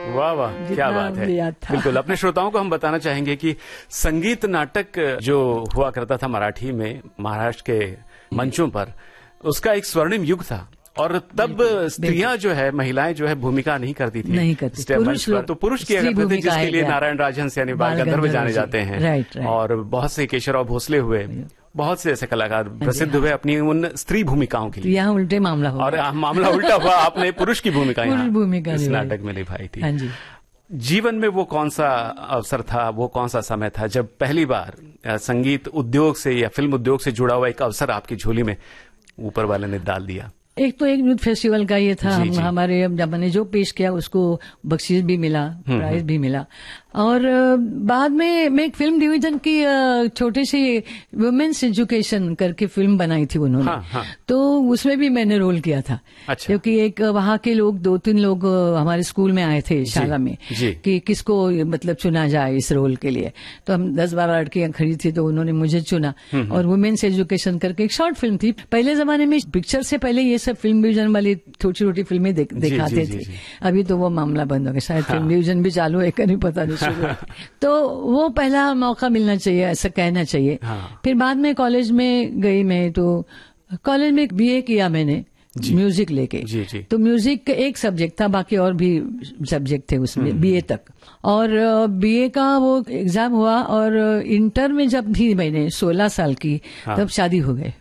वाह वाह, क्या बात है। बिल्कुल, अपने श्रोताओं को हम बताना चाहेंगे कि संगीत नाटक जो हुआ करता था मराठी में, महाराष्ट्र के मंचों पर, उसका एक स्वर्णिम युग था। और तब स्त्रियां जो है, महिलाएं जो है भूमिका नहीं करती थी, नहीं करती, पुरुष लोग तो पुरुष किया करते थे, जिसके लिए नारायण राजहंस यानी बाल गंधर्व जाने जाते हैं। राइट। और बहुत से केशवराव भोसले हुए, बहुत से ऐसे कलाकार प्रसिद्ध हुए अपनी उन स्त्री भूमिकाओं के लिए। यहाँ उल्टे मामला हुआ, और मामला उल्टा हुआ, आपने पुरुष की भूमिका इस नाटक में निभाई थी। जीवन में वो कौन सा अवसर था, वो कौन सा समय था जब पहली बार संगीत उद्योग से या फिल्म उद्योग से जुड़ा हुआ एक अवसर आपकी झोली में ऊपर वाले ने डाल दिया? एक तो एक यूथ फेस्टिवल का ये था, हमारे जब मैंने जो पेश किया उसको बख्शीश भी मिला, प्राइज भी मिला। और बाद में मैं एक फिल्म डिवीजन की छोटी सी वुमेन्स एजुकेशन करके फिल्म बनाई थी उन्होंने। हाँ। तो उसमें भी मैंने रोल किया था। अच्छा। क्योंकि एक वहाँ के लोग 2-3 लोग हमारे स्कूल में आए थे, शाला में, कि किसको मतलब चुना जाए इस रोल के लिए। तो हम 10-12 लड़कियां खड़ी थी, तो उन्होंने मुझे चुना। और वुमेन्स एजुकेशन करके एक शॉर्ट फिल्म थी। पहले जमाने में पिक्चर से पहले ये सब फिल्म डिवीजन वाली छोटी छोटी फिल्में दिखाते थे। अभी तो वो मामला बंद हो गया, शायद फिल्म डिवीजन भी चालू है, नहीं पता नहीं। तो वो पहला मौका मिलना चाहिए, ऐसा कहना चाहिए। फिर बाद में कॉलेज में गई मैं, तो कॉलेज में बीए किया मैंने म्यूजिक लेके। तो म्यूजिक एक सब्जेक्ट था, बाकी और भी सब्जेक्ट थे उसमें बीए तक। और बीए का वो एग्जाम हुआ, और इंटर में जब भी मैंने 16 साल की, तब शादी हो गई।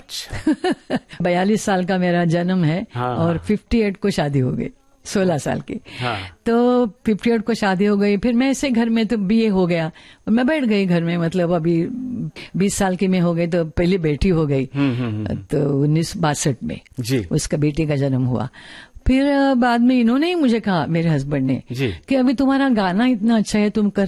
अच्छा। 42 साल का मेरा जन्म है, और 58 को शादी हो गई, 16 साल की। तो 58 को शादी हो गई। फिर मैं ऐसे घर में, तो बीए हो गया, मैं बैठ गई घर में। मतलब अभी 20 साल की मैं हो गई, तो पहली बेटी हो गई। तो 1962 में उसका बेटे का जन्म हुआ। फिर बाद में इन्होंने ही मुझे कहा, मेरे हस्बैंड ने, कि अभी तुम्हारा गाना इतना अच्छा है, तुम कर